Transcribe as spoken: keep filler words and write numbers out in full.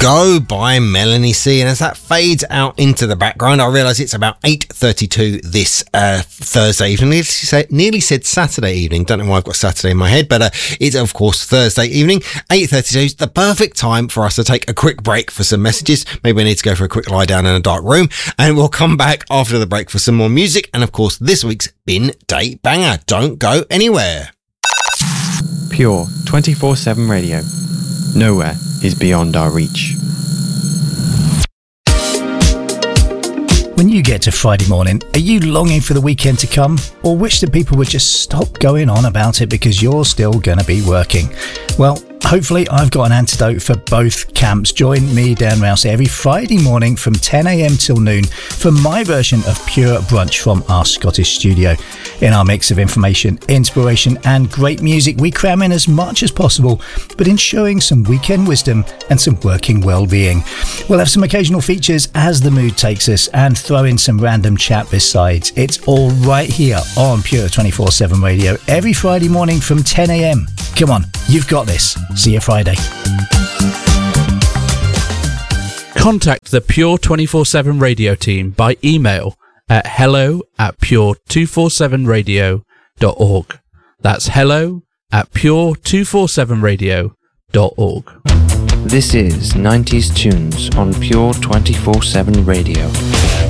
Go by Melanie C. And as that fades out into the background, I realise it's about eight thirty-two this uh, Thursday evening. Nearly said, nearly said Saturday evening. Don't know why I've got Saturday in my head, but uh, it's of course Thursday evening. eight thirty-two is the perfect time for us to take a quick break for some messages. Maybe we need to go for a quick lie down in a dark room, and we'll come back after the break for some more music. And of course, this week's Bin Day Banger. Don't go anywhere. Pure twenty-four seven radio. Nowhere is beyond our reach. When you get to Friday morning, are you longing for the weekend to come, or wish that people would just stop going on about it because you're still going to be working? Well, hopefully I've got an antidote for both camps. Join me, Dan Rouse, every Friday morning from ten a.m. till noon for my version of Pure Brunch from our Scottish studio. In our mix of information, inspiration and great music, we cram in as much as possible, but in showing some weekend wisdom and some working well-being. We'll have some occasional features as the mood takes us and throw in some random chat besides. It's all right here on Pure twenty-four seven Radio every Friday morning from ten a.m. Come on, you've got this. See you Friday. Contact the Pure twenty-four seven Radio team by email at hello at pure two forty-seven radio dot org. That's hello at pure two forty-seven radio dot org. This is nineties Tunes on Pure twenty-four seven Radio.